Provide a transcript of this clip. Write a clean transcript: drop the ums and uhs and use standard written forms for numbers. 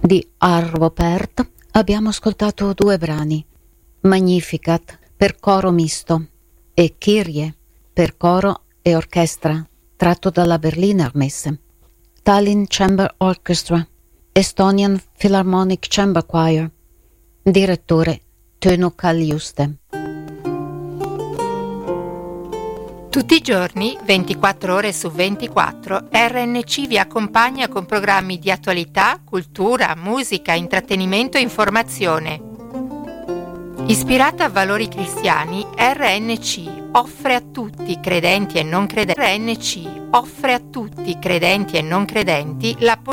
di Arvo Pärt abbiamo ascoltato 2 brani, Magnificat per coro misto e Kyrie per coro e orchestra, tratto dalla Berliner Messe, Tallinn Chamber Orchestra, Estonian Philharmonic Chamber Choir, direttore Tönu Kaljuste. Tutti i giorni, 24 ore su 24, RNC vi accompagna con programmi di attualità, cultura, musica, intrattenimento e informazione. Ispirata a valori cristiani, RNC offre a tutti, credenti e non credenti, la possibilità